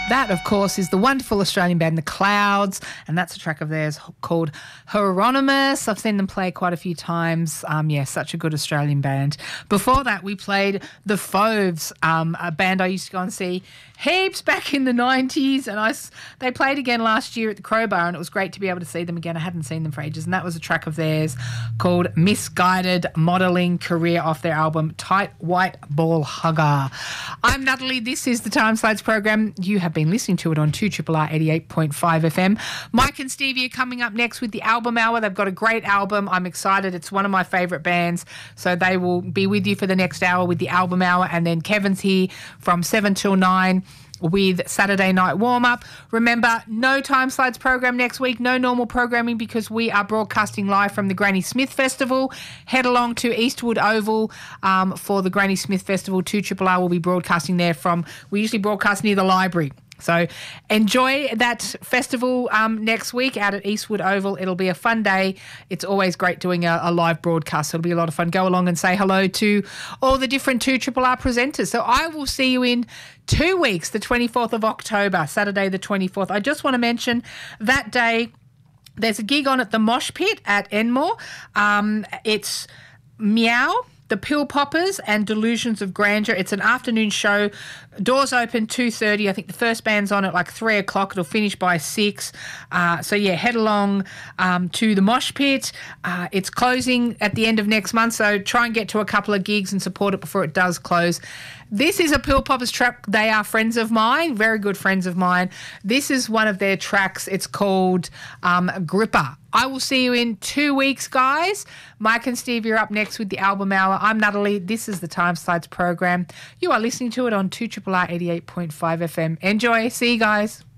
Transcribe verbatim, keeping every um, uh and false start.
That, of course, is the wonderful Australian band The Clouds, and that's a track of theirs called Hieronymus. I've seen them play quite a few times. Um, yeah, such a good Australian band. Before that, we played The Fauves, um, a band I used to go and see heaps back in the nineties, and I, they played again last year at the Crowbar, and it was great to be able to see them again. I hadn't seen them for ages, and that was a track of theirs called Misguided Modelling Career off their album Tight White Ball Hugger. I'm Natalie. This is the Time Slides program. You have been listening to it on two R R R eighty-eight point five F M. Mike and Stevie are coming up next with the album hour. They've got a great album. I'm excited. It's one of my favourite bands. So they will be with you for the next hour with the album hour. And then Kevin's here from seven till nine with Saturday Night Warm-Up. Remember, no Time Slides program next week, no normal programming because we are broadcasting live from the Granny Smith Festival. Head along to Eastwood Oval um, for the Granny Smith Festival. two R R R will be broadcasting there from, we usually broadcast near the library. So enjoy that festival um, next week out at Eastwood Oval. It'll be a fun day. It's always great doing a, a live broadcast. So it'll be a lot of fun. Go along and say hello to all the different two R R R presenters. So I will see you in two weeks, the twenty-fourth of October, Saturday the twenty-fourth. I just want to mention that day there's a gig on at the Mosh Pit at Enmore. Um, it's Meow, The Pill Poppers and Delusions of Grandeur. It's an afternoon show. Doors open two thirty. I think the first band's on at like three o'clock. It'll finish by six. Uh, so, yeah, head along um, to the Mosh Pit. Uh, it's closing at the end of next month, so try and get to a couple of gigs and support it before it does close. This is a Pill Poppers track. They are friends of mine, very good friends of mine. This is one of their tracks. It's called um, Gripper. I will see you in two weeks, guys. Mike and Steve, you're up next with the album hour. I'm Natalie. This is the Time Slides program. You are listening to it on two R R R eighty-eight point five F M. Enjoy. See you guys.